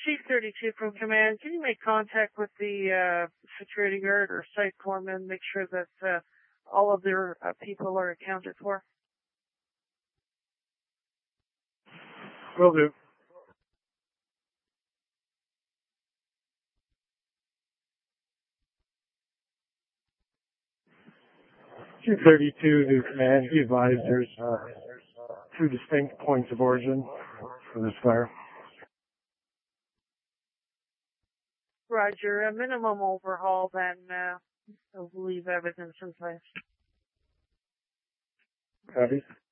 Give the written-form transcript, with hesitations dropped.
Chief 32 from Command. Can you make contact with the security guard or site foreman, make sure that all of their people are accounted for? Will do. Chief 32 to Command. Be advised there's two distinct points of origin for this fire. Roger. A minimum overhaul, then leave evidence in place. Copy.